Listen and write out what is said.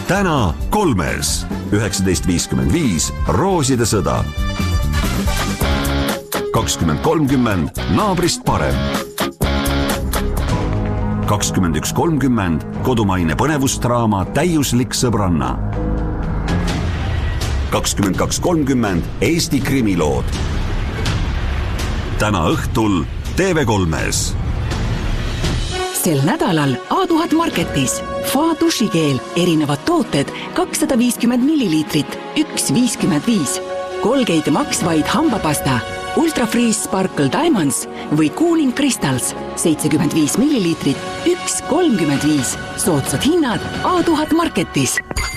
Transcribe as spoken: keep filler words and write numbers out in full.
täna kolmes. üheksateist viiskümmend viis Rooside sõda. kakskümmend kolmkümmend Naabrist parem. kakskümmend üks kolmkümmend kodumaine põnevusdraama Täiuslik sõbranna. kakskümmend kaks kolmkümmend Eesti krimilood. täna õhtul T V kolmes. Sel nädalal A tuhat Marketis Fa dušikeel, erinevad tooted kakssada viiskümmend milliliitrit, üks viiskümmend viis. Colgate maksvaid hambapasta, Ultra Freeze Sparkle Diamonds või Cooling Crystals seitsekümmend viis milliliitrit, üks kolmkümmend viis. Soodsad hinnad A tuhat Marketis.